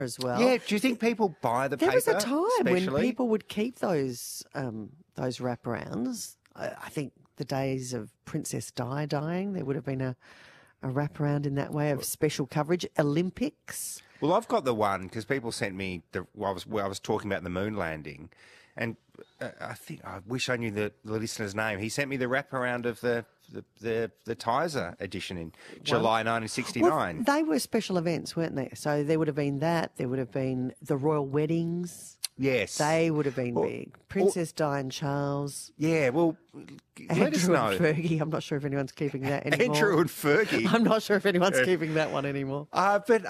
as well. Yeah, do you think people buy the paper? There was a time when especially? people would keep those wraparounds. I think the days of Princess Di dying, there would have been a wraparound in that way of special coverage. Olympics. Well, I've got the one because people sent me I was talking about the moon landing, and I wish I knew the listener's name. He sent me the wraparound of the Tizer edition in July 1969. Well, they were special events, weren't they? So there would have been that. There would have been the royal weddings. Yes. They would have been big. Princess Di and Charles. Yeah, well, let us Andrew know. and Fergie. I'm not sure if anyone's keeping that anymore. Andrew and Fergie. I'm not sure if anyone's keeping that one anymore. But,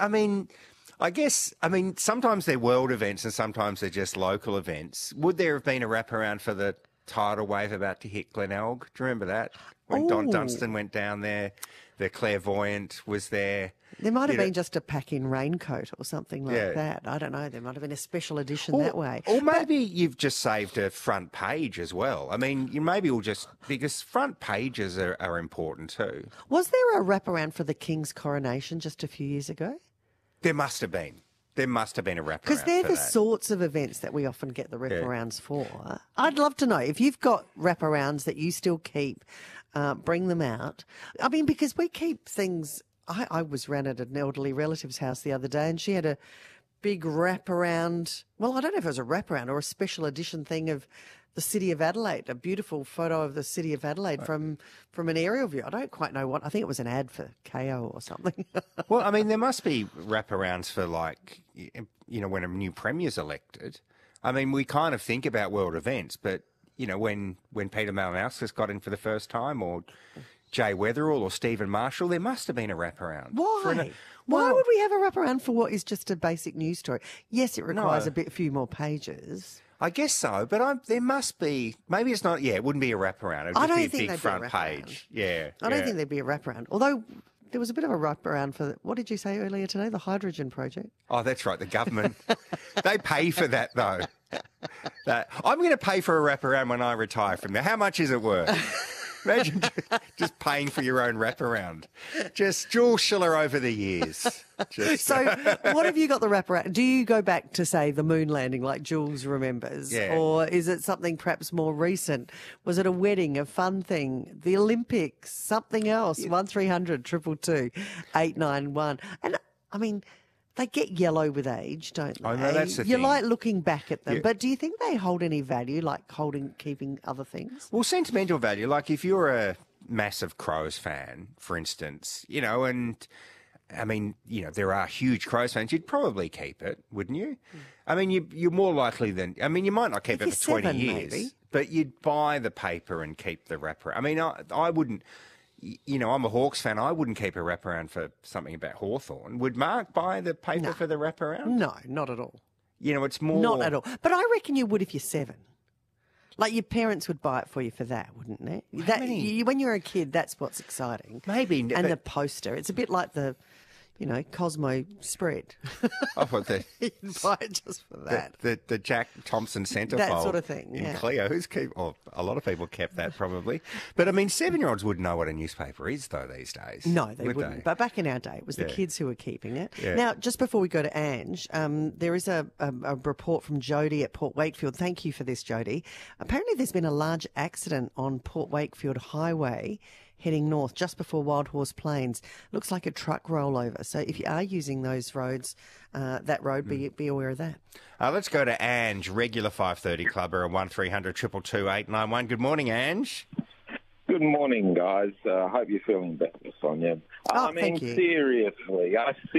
I guess, sometimes they're world events and sometimes they're just local events. Would there have been a wraparound for the tidal wave about to hit Glenelg? Do you remember that? When Don Dunstan went down there, the clairvoyant was there. There might have been just a pack-in raincoat or something like that. I don't know. There might have been a special edition that way. Or maybe you've just saved a front page as well. Because front pages are important too. Was there a wraparound for the King's coronation just a few years ago? There must have been. There must have been a wraparound. Because they're the that. sorts of events that we often get the wraparounds for. I'd love to know if you've got wraparounds that you still keep, bring them out. Because we keep things. I was round at an elderly relative's house the other day and she had a big wraparound. Well, I don't know if it was a wraparound or a special edition thing of the City of Adelaide, a beautiful photo of the City of Adelaide from an aerial view. I don't quite know what. I think it was an ad for KO or something. Well, there must be wraparounds for when a new premier's elected. We kind of think about world events, but, when Peter Malinauskas got in for the first time or Jay Weatherall or Stephen Marshall, there must have been a wraparound. Why? Why would we have a wraparound for what is just a basic news story? Yes, it requires a few more pages. I guess so, but there must be. Maybe it's not. Yeah, it wouldn't be a wraparound. It would just be a big front page. Yeah, I don't think there'd be a wraparound. Although there was a bit of a wraparound for what did you say earlier today? The hydrogen project. Oh, that's right. The government they pay for that though. I'm going to pay for a wraparound when I retire from there. How much is it worth? Imagine just paying for your own wraparound. Just Jules Schiller over the years. So what have you got the wraparound? Do you go back to, say, the moon landing like Jules remembers? Yeah. Or is it something perhaps more recent? Was it a wedding, a fun thing, the Olympics, something else? 1300 222 891. And, they get yellow with age, don't they? I know, that's the You thing. like looking back at them, Yeah. but do you think they hold any value, like keeping other things? Well, sentimental value, like if you're a massive Crows fan, for instance, and there are huge Crows fans, you'd probably keep it, wouldn't you? You're more likely than, you might not keep it for 20 years, maybe. but you'd buy the paper and keep the wrapper. I wouldn't, I'm a Hawks fan. I wouldn't keep a wraparound for something about Hawthorn. Would Mark buy the paper for the wraparound? No, not at all. It's more... Not at all. But I reckon you would if you're 7. Like your parents would buy it for you for that, wouldn't they? When you're a kid, that's what's exciting. Maybe. And the poster. It's a bit like the, Cosmo spread. Oh, what You'd buy it just for that. The Jack Thompson centrefold. That sort of thing, in yeah. Cleo. A lot of people kept that probably. But 7-year-olds wouldn't know what a newspaper is though these days. No, they would wouldn't. They? But back in our day, it was the kids who were keeping it. Yeah. Now, just before we go to Ange, there is a report from Jody at Port Wakefield. Thank you for this, Jody. Apparently there's been a large accident on Port Wakefield Highway heading north just before Wild Horse Plains. Looks like a truck rollover. So if you are using those roads, that road, be aware of that. Let's go to Ange, regular 5:30 clubber at 1300 222 891. Good morning, Ange. Good morning, guys. I hope you're feeling better, Sonia. Thank you. Seriously,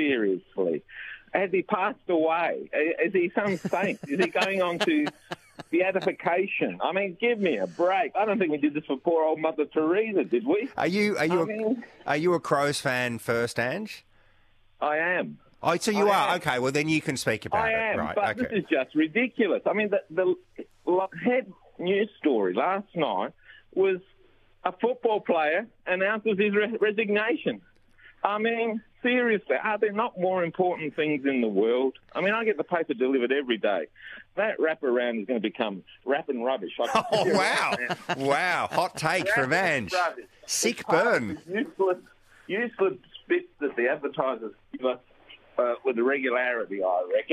has he passed away? Is he some saint? Is he going on to beatification? Give me a break. I don't think we did this for poor old Mother Teresa, did we? Are you a Crows fan first, Ange? I am. Oh, so you are? Okay, well then you can speak about it. I am, Right, but okay. this is just ridiculous. The head news story last night was a football player announces his resignation. Seriously, are there not more important things in the world? I get the paper delivered every day. That wraparound is going to become wrapping rubbish. Oh, wow. Wow. Hot take from Ange. Sick burn. Useless bits that the advertisers give us with the regularity, I reckon.